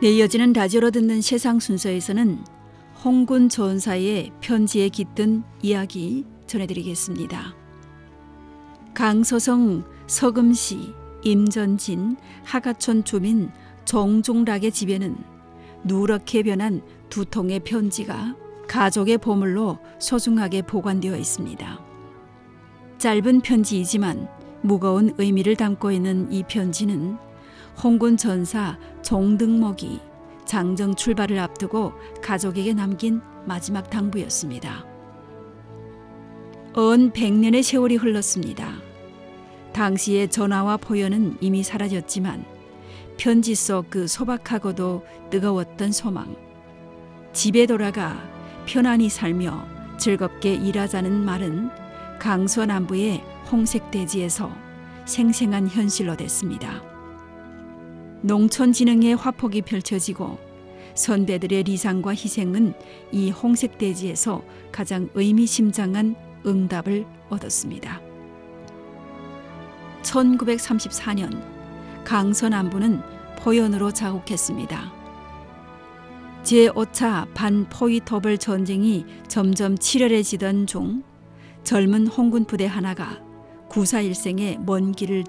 네, 이어지는 라디오로 듣는 세상 순서에서는 홍군 전사의 편지에 깃든 이야기 전해드리겠습니다. 강서성 서금시 임전진 하가촌 주민 정종락의 집에는 누렇게 변한 두 통의 편지가 가족의 보물로 소중하게 보관되어 있습니다. 짧은 편지이지만 무거운 의미를 담고 있는 이 편지는 홍군 전사 종등목이 장정 출발을 앞두고 가족에게 남긴 마지막 당부였습니다. 언 100년의 세월이 흘렀습니다. 당시의 전화와 포연은 이미 사라졌지만 편지 속 그 소박하고도 뜨거웠던 소망, 집에 돌아가 편안히 살며 즐겁게 일하자는 말은 강서 남부의 홍색대지에서 생생한 현실로 됐습니다. 농촌진흥의 화폭이 펼쳐지고 선배들의 리상과 희생은 이 홍색대지에서 가장 의미심장한 응답을 얻었습니다. 1934년 강서 남부는 포연으로 자국했습니다. 제5차 반포위토벌 전쟁이 점점 치열해지던 중 젊은 홍군 부대 하나가 9.4일생의 먼 길을